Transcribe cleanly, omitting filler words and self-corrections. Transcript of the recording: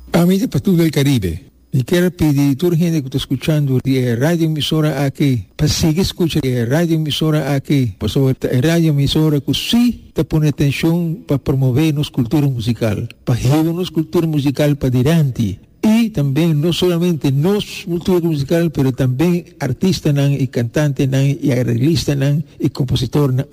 Amici para todo el Caribe, y quiero pedir a toda la gente que está escuchando de radio emisora aquí, para seguir escuchando radio emisora aquí, por sobre radio emisora que sí te pone atención para promover nuestra cultura musical, para llevar nuestra cultura musical para adelante. Y también no solamente nos cultura musical, pero también artistas y cantantes y arreglistas y compositores